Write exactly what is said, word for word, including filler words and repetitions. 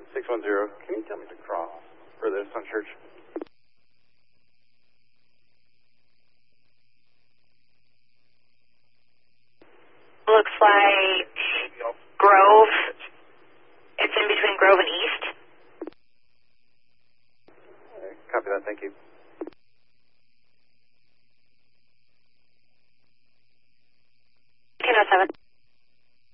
six one zero, can you tell me to cross for this on Church? Looks like Grove. It's in between Grove and East. Copy that, thank you.